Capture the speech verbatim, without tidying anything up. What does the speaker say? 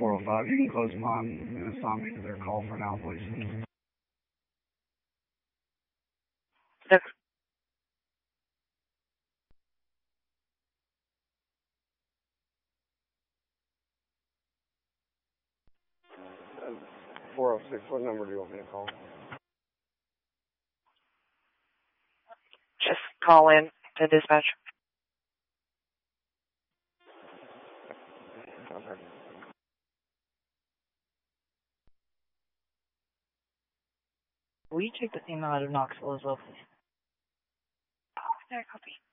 four oh five. You can close them on and assign me to their call for now, please. Look. four oh six, what number do you want me to call? Just call in to dispatch. Okay. Will you check the email out of Knoxville as well, please? Oh, there, copy.